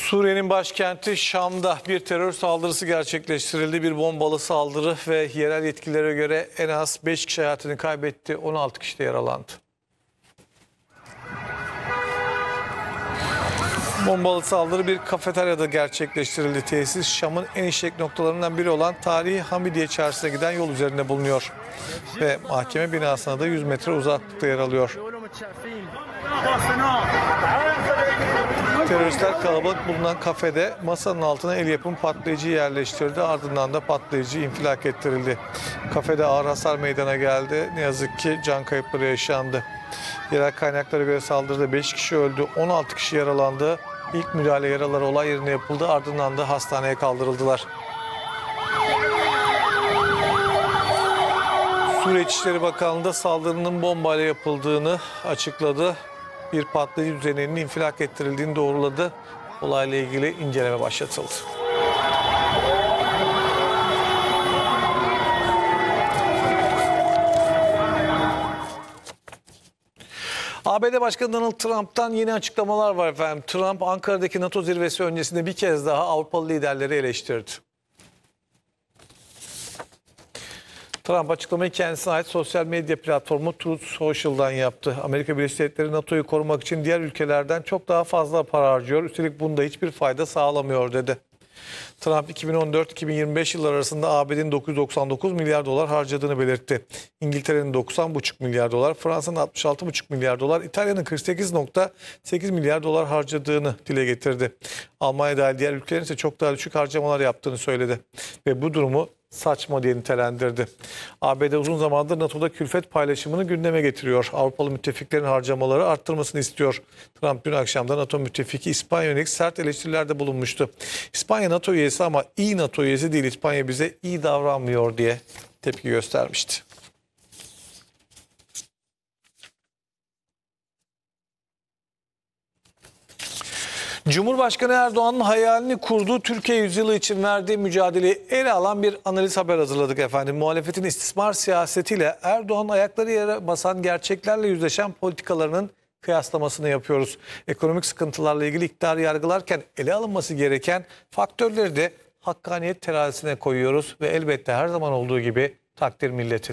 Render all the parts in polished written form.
Suriye'nin başkenti Şam'da bir terör saldırısı gerçekleştirildi. Bir bombalı saldırı ve yerel yetkililere göre en az 5 kişi hayatını kaybetti, 16 kişi de yaralandı. Bombalı saldırı bir kafeteryada gerçekleştirildi. Tesis Şam'ın en işlek noktalarından biri olan tarihi Hamidiye Çarşısı'na giden yol üzerinde bulunuyor. Ve mahkeme binasına da 100 metre uzaklıkta yer alıyor. Teröristler kalabalık bulunan kafede masanın altına el yapım patlayıcı yerleştirdi. Ardından da patlayıcı infilak ettirildi. Kafede ağır hasar meydana geldi. Ne yazık ki can kayıpları yaşandı. Yerel kaynaklara göre saldırıda 5 kişi öldü, 16 kişi yaralandı. İlk müdahale yaraları olay yerine yapıldı. Ardından da hastaneye kaldırıldılar. Suriye İçişleri Bakanlığı da saldırının bombayla yapıldığını açıkladı. Bir patlayıcı düzeninin infilak ettirildiğini doğruladı. Olayla ilgili inceleme başlatıldı. ABD Başkanı Donald Trump'tan yeni açıklamalar var efendim. Trump Ankara'daki NATO zirvesi öncesinde bir kez daha Avrupalı liderleri eleştirdi. Trump açıklamayı kendisine ait sosyal medya platformu Truth Social'dan yaptı. Amerika Birleşik Devletleri NATO'yu korumak için diğer ülkelerden çok daha fazla para harcıyor. Üstelik bunda hiçbir fayda sağlamıyor dedi. Trump 2014-2025 yılları arasında ABD'nin 999 milyar dolar harcadığını belirtti. İngiltere'nin 90,5 milyar dolar, Fransa'nın 66,5 milyar dolar, İtalya'nın 48,8 milyar dolar harcadığını dile getirdi. Almanya dahil diğer ülkelerin ise çok daha düşük harcamalar yaptığını söyledi. Ve bu durumu saçma diye nitelendirdi. ABD uzun zamandır NATO'da külfet paylaşımını gündeme getiriyor. Avrupalı müttefiklerin harcamaları arttırmasını istiyor. Trump dün akşam da NATO müttefiki İspanya yönelik sert eleştirilerde bulunmuştu. İspanya NATO üyesi ama iyi NATO üyesi değil. İspanya bize iyi davranmıyor diye tepki göstermişti. Cumhurbaşkanı Erdoğan'ın hayalini kurduğu Türkiye yüzyılı için verdiği mücadeleyi ele alan bir analiz haber hazırladık efendim. Muhalefetin istismar siyasetiyle Erdoğan'ın ayakları yere basan gerçeklerle yüzleşen politikalarının kıyaslamasını yapıyoruz. Ekonomik sıkıntılarla ilgili iktidarı yargılarken ele alınması gereken faktörleri de hakkaniyet terazisine koyuyoruz ve elbette her zaman olduğu gibi takdir milletin.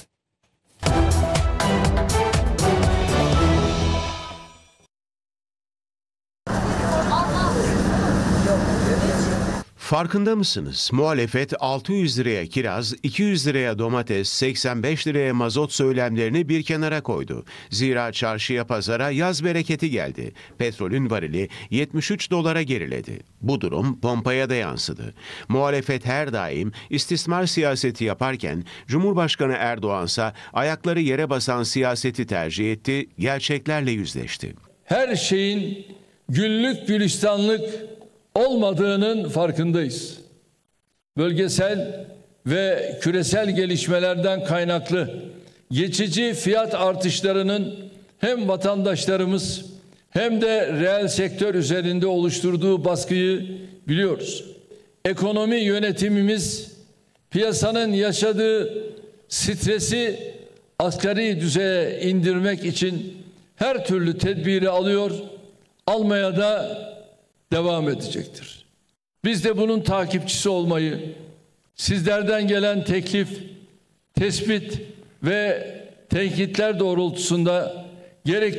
Farkında mısınız? Muhalefet 600 liraya kiraz, 200 liraya domates, 85 liraya mazot söylemlerini bir kenara koydu. Zira çarşıya pazara yaz bereketi geldi. Petrolün varili 73 dolara geriledi. Bu durum pompaya da yansıdı. Muhalefet her daim istismar siyaseti yaparken Cumhurbaşkanı Erdoğan ise ayakları yere basan siyaseti tercih etti, gerçeklerle yüzleşti. Her şeyin güllük gülistanlık olmadığının farkındayız. Bölgesel ve küresel gelişmelerden kaynaklı geçici fiyat artışlarının hem vatandaşlarımız hem de reel sektör üzerinde oluşturduğu baskıyı biliyoruz. Ekonomi yönetimimiz piyasanın yaşadığı stresi asgari düzeye indirmek için her türlü tedbiri alıyor, almaya da devam edecektir. Biz de bunun takipçisi olmayı, sizlerden gelen teklif, tespit ve tenkitler doğrultusunda gerek